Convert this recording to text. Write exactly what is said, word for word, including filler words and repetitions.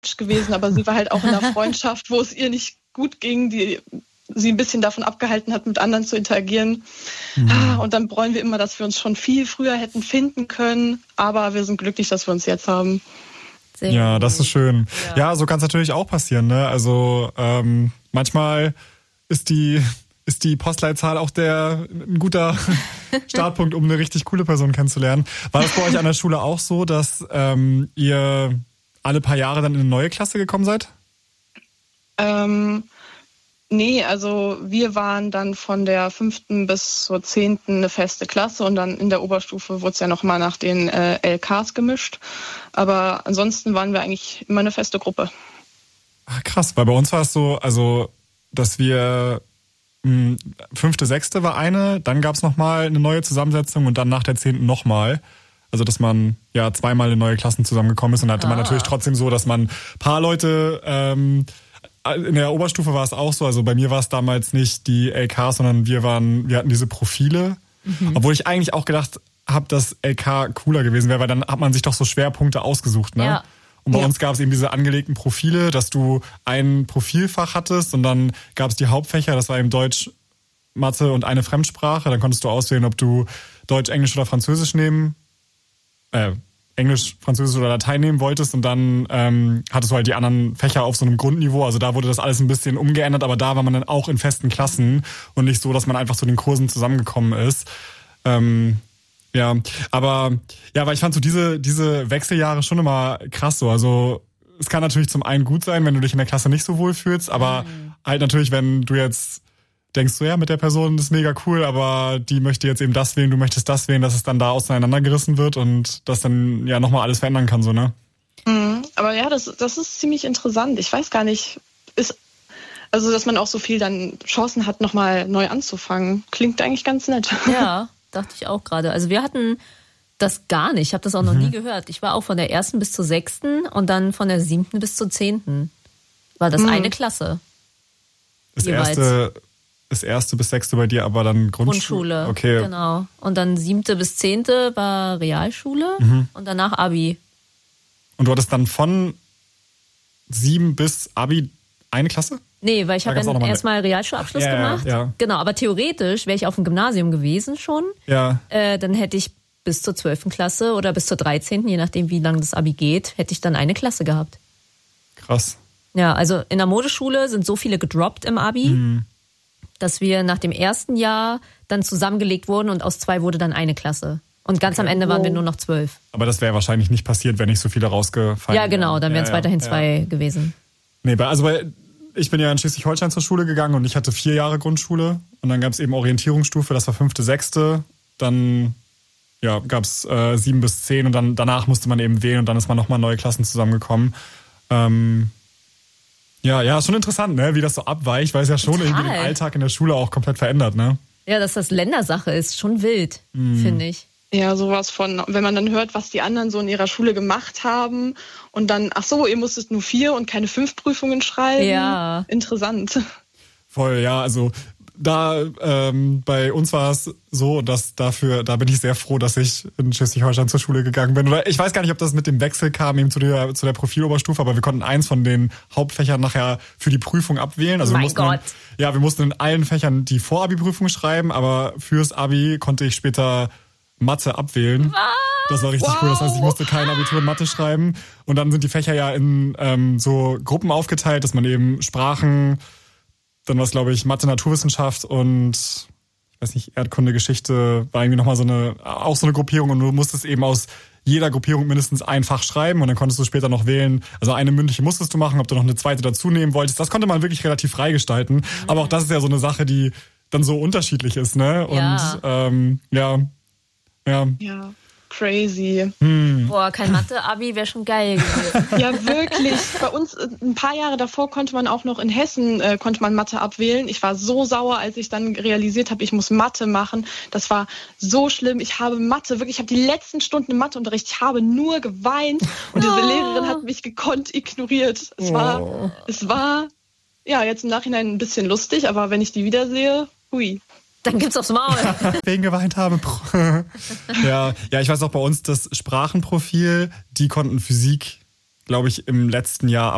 gewesen, aber sie war halt auch in einer Freundschaft, wo es ihr nicht gut ging, die sie ein bisschen davon abgehalten hat, mit anderen zu interagieren. Mhm. Und dann bereuen wir immer, dass wir uns schon viel früher hätten finden können, aber wir sind glücklich, dass wir uns jetzt haben. Sehr ja, das ist schön. Ja, ja so kann es natürlich auch passieren, ne? Also ähm, manchmal ist die ist die Postleitzahl auch der ein guter Startpunkt, um eine richtig coole Person kennenzulernen. War das bei euch an der Schule auch so, dass ähm, ihr alle paar Jahre dann in eine neue Klasse gekommen seid? Ähm, nee, also wir waren dann von der fünften bis zur zehnten eine feste Klasse und dann in der Oberstufe wurde es ja nochmal nach den äh, L Ks gemischt. Aber ansonsten waren wir eigentlich immer eine feste Gruppe. Ach, krass, weil bei uns war es so, also dass wir mh, fünfte, sechste war eine, dann gab es nochmal eine neue Zusammensetzung und dann nach der zehnten nochmal. Also dass man ja zweimal in neue Klassen zusammengekommen ist und dann hatte ah. man natürlich trotzdem so, dass man ein paar Leute, ähm, in der Oberstufe war es auch so, also bei mir war es damals nicht die L Ks, sondern wir waren, wir hatten diese Profile, mhm. obwohl ich eigentlich auch gedacht habe, dass L K cooler gewesen wäre, weil dann hat man sich doch so Schwerpunkte ausgesucht, ne? Ja. Und bei ja. uns gab es eben diese angelegten Profile, dass du ein Profilfach hattest und dann gab es die Hauptfächer, das war eben Deutsch, Mathe und eine Fremdsprache, dann konntest du auswählen, ob du Deutsch, Englisch oder Französisch nehmen Äh, Englisch, Französisch oder Latein nehmen wolltest und dann ähm, hattest du halt die anderen Fächer auf so einem Grundniveau. Also da wurde das alles ein bisschen umgeändert, aber da war man dann auch in festen Klassen und nicht so, dass man einfach zu den Kursen zusammengekommen ist. Ähm, ja, aber ja, weil ich fand so diese diese Wechseljahre schon immer krass so. Also es kann natürlich zum einen gut sein, wenn du dich in der Klasse nicht so wohl fühlst, aber mhm. halt natürlich, wenn du jetzt denkst du, ja, mit der Person ist mega cool, aber die möchte jetzt eben das wählen, du möchtest das wählen, dass es dann da auseinandergerissen wird und das dann ja nochmal alles verändern kann, so, ne? Mhm, aber ja, das, das ist ziemlich interessant. Ich weiß gar nicht, ist, also, dass man auch so viel dann Chancen hat, nochmal neu anzufangen. Klingt eigentlich ganz nett. Ja, dachte ich auch gerade. Also wir hatten das gar nicht. Ich habe das auch noch mhm. nie gehört. Ich war auch von der ersten bis zur sechsten und dann von der siebten bis zur zehnten. War das mhm. eine Klasse. Das jeweils. erste... Das erste bis sechste bei dir, aber dann Grundschule. Grundschule, okay. Genau. Und dann siebte bis zehnte war Realschule mhm. und danach Abi. Und du hattest dann von sieben bis Abi eine Klasse? Nee, weil ich habe dann erstmal Realschulabschluss ja, gemacht. Ja, ja. Genau, aber theoretisch wäre ich auf dem Gymnasium gewesen schon. Ja. Äh, dann hätte ich bis zur zwölften Klasse oder bis zur dreizehnten, je nachdem wie lange das Abi geht, hätte ich dann eine Klasse gehabt. Krass. Ja, also in der Modeschule sind so viele gedroppt im Abi. Mhm. dass wir nach dem ersten Jahr dann zusammengelegt wurden und aus zwei wurde dann eine Klasse. Und ganz okay. am Ende waren wir nur noch zwölf. Aber das wäre wahrscheinlich nicht passiert, wenn nicht so viele rausgefallen wären. Ja, genau, dann wären es ja, weiterhin ja. zwei gewesen. Nee, also bei, ich bin ja in Schleswig-Holstein zur Schule gegangen und ich hatte vier Jahre Grundschule. Und dann gab es eben Orientierungsstufe, das war fünfte, sechste. Dann ja, gab es äh, sieben bis zehn und dann danach musste man eben wählen und dann ist man nochmal neue Klassen zusammengekommen. Ähm, Ja, ja, schon interessant, ne, wie das so abweicht, weil es ja schon Total. irgendwie den Alltag in der Schule auch komplett verändert, ne? Ja, dass das Ländersache ist, schon wild, mm. finde ich. Ja, sowas von, wenn man dann hört, was die anderen so in ihrer Schule gemacht haben und dann, ach so, ihr musstet nur vier und keine fünf Prüfungen schreiben. Ja. Interessant. Voll, ja, also da ähm, bei uns war es so, dass dafür, da bin ich sehr froh, dass ich in Schleswig-Holstein zur Schule gegangen bin. Oder ich weiß gar nicht, ob das mit dem Wechsel kam eben zu der zu der Profiloberstufe, aber wir konnten eins von den Hauptfächern nachher für die Prüfung abwählen. Also mein wir mussten Gott. In, ja, wir mussten in allen Fächern die Vor-Abi-Prüfung schreiben, aber fürs Abi konnte ich später Mathe abwählen. Was? Das war richtig wow. cool. Das heißt, ich musste kein Abitur in Mathe schreiben. Und dann sind die Fächer ja in ähm, so Gruppen aufgeteilt, dass man eben Sprachen, dann war es, glaube ich, Mathe, Naturwissenschaft und ich weiß nicht, Erdkunde, Geschichte, war irgendwie nochmal so eine, auch so eine Gruppierung und du musstest eben aus jeder Gruppierung mindestens ein Fach schreiben und dann konntest du später noch wählen, also eine mündliche musstest du machen, ob du noch eine zweite dazu nehmen wolltest. Das konnte man wirklich relativ frei gestalten. Mhm. Aber auch das ist ja so eine Sache, die dann so unterschiedlich ist, ne? Und ja, ähm, ja. Ja. Ja. Crazy. Hm. Boah, kein Mathe-Abi wäre schon geil gewesen. Ja, wirklich. Bei uns, ein paar Jahre davor konnte man auch noch in Hessen, äh, konnte man Mathe abwählen. Ich war so sauer, als ich dann realisiert habe, ich muss Mathe machen. Das war so schlimm. Ich habe Mathe, wirklich, ich habe die letzten Stunden im Matheunterricht, ich habe nur geweint und diese oh. Lehrerin hat mich gekonnt ignoriert. Es war, oh. es war, ja, jetzt im Nachhinein ein bisschen lustig, aber wenn ich die wiedersehe, hui. Dann gibt's aufs Maul. Wegen geweint habe. ja, ja, ich weiß auch bei uns, das Sprachenprofil, die konnten Physik, glaube ich, im letzten Jahr